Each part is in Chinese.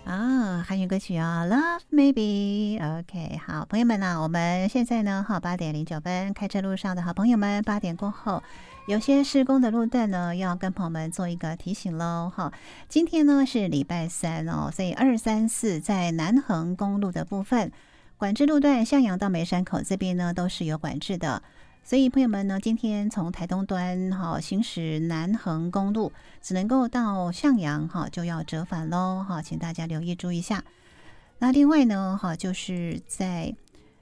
啊，韩语歌曲啊，Love Maybe。OK， 好，朋友们啊，我们现在呢，8:09，开车路上的好朋友们，8点过后，有些施工的路段呢，要跟朋友们做一个提醒喽。哈，今天呢是礼拜三哦，所以2、3、4在南横公路的部分，管制路段向阳到梅山口这边呢，都是有管制的。所以朋友们呢，今天从台东端行驶南横公路，只能够到向阳就要折返喽请大家留意注意一下。那另外呢就是在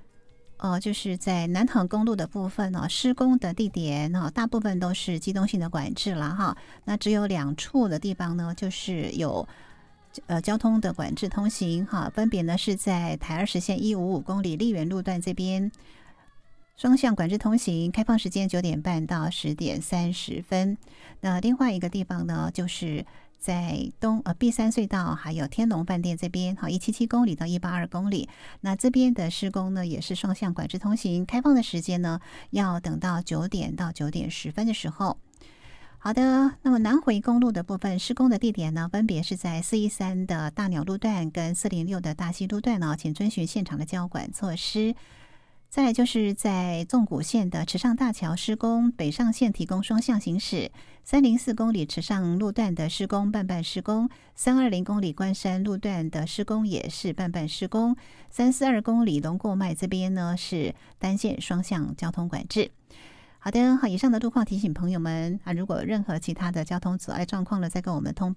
南横公路的部分施工的地点大部分都是机动性的管制啦那只有2处的地方呢，就是有交通的管制通行分别呢是在台20线155公里丽园路段这边。双向管制通行，开放时间9点半到10点30分。那另外一个地方呢，就是在碧山隧道还有天龙饭店这边177公里到182公里。那这边的施工呢，也是双向管制通行，开放的时间呢，要等到9点到9点10分的时候。好的，那么南回公路的部分施工的地点呢，分别是在413的大鸟路段跟406的大溪路段请遵循现场的交管措施。再来就是在纵谷线的池上大桥施工，北上线提供双向行驶，304公里池上路段的施工半施工，320公里关山路段的施工也是半施工，342公里龙过脉这边呢是单线双向交通管制。好的，以上的路况提醒朋友们如果有任何其他的交通阻碍状况呢，再跟我们通